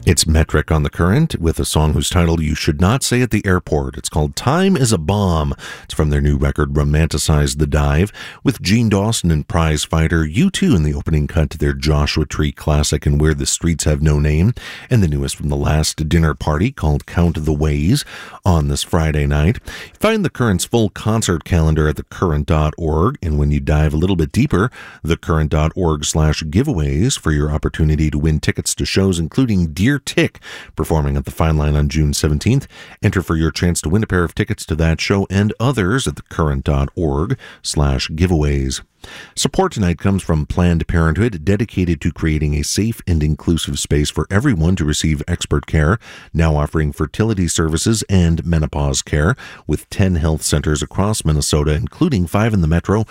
It's Metric on the Current with a song whose title you should not say at the airport. It's called Time is a Bomb. It's from their new record, Romanticize the Dive, with Gene Dawson and prize fighter U2 in the opening cut to their Joshua Tree classic and Where the Streets Have No Name, and the newest from the last dinner party called Count the Ways on this Friday night. Find the Current's full concert calendar at thecurrent.org, and when you dive a little bit deeper, thecurrent.org/giveaways for your opportunity to win tickets to shows including Dear Tick performing at the Fine Line on June 17th. Enter for your chance to win a pair of tickets to that show and others at thecurrent.org/giveaways. Support tonight comes from Planned Parenthood, dedicated to creating a safe and inclusive space for everyone to receive expert care, now offering fertility services and menopause care with 10 health centers across Minnesota, including 5 in the metro,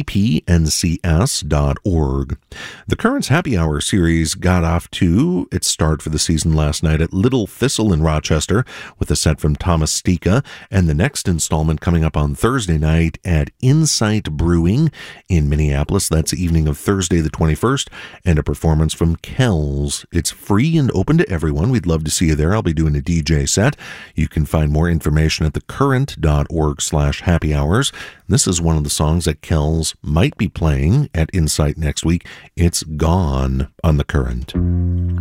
ppncs.org. The Current's Happy Hour series got off to its start for the season last night at Little Thistle in Rochester with a set from Thomas Stika, and the next installment coming up on Thursday night at Insight Brewing in Minneapolis. That's the evening of Thursday the 21st, and a performance from Kells. It's free and open to everyone. We'd love to see you there. I'll be doing a DJ set. You can find more information at thecurrent.org/happy hours. This is one of the songs that Kells might be playing at Insight next week. It's Gone on the Current.